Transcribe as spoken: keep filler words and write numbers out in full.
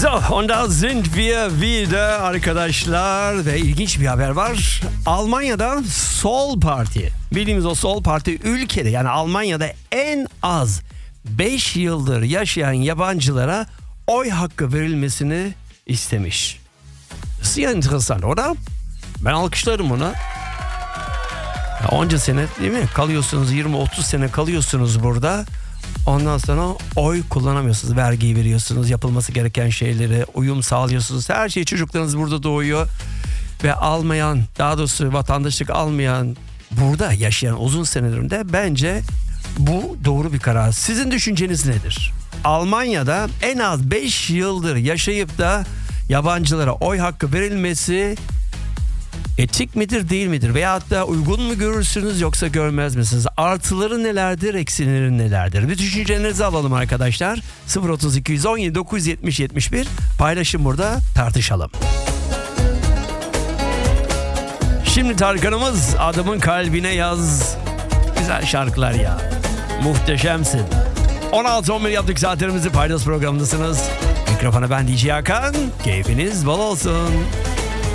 So, und da sind wir wieder arkadaşlar ve ilginç bir haber var. Almanya'da Sol Parti, bildiğimiz o Sol Parti ülkede, yani Almanya'da en az beş yıldır yaşayan yabancılara oy hakkı verilmesini istemiş. Sehr interessant, oder? Ben alkışlarım ona. Ya onca sene değil mi? Kalıyorsunuz, yirmi otuz sene kalıyorsunuz burada. Ondan sonra oy kullanamıyorsunuz. Vergiyi veriyorsunuz, yapılması gereken şeylere uyum sağlıyorsunuz. Her şey, çocuklarınız burada doğuyor. Ve almayan, daha doğrusu vatandaşlık almayan, burada yaşayan uzun senelerinde bence bu doğru bir karar. Sizin düşünceniz nedir? Almanya'da en az beş yıldır yaşayıp da yabancılara oy hakkı verilmesi etik midir, değil midir? Veyahut da uygun mu görürsünüz, yoksa görmez misiniz? Artıları nelerdir, eksileri nelerdir? Bir düşüncelerinizi alalım arkadaşlar. sıfır otuz iki yüz on yedi dokuz yüz yetmiş yetmiş bir paylaşın, burada tartışalım. Şimdi Tarkan'ımız Adamın Kalbine Yaz. Güzel şarkılar ya. Muhteşemsin. on altı on bir yaptık saatlerimizi, Paydos programındasınız. Mikrofona ben D J Hakan. Keyfiniz bol olsun.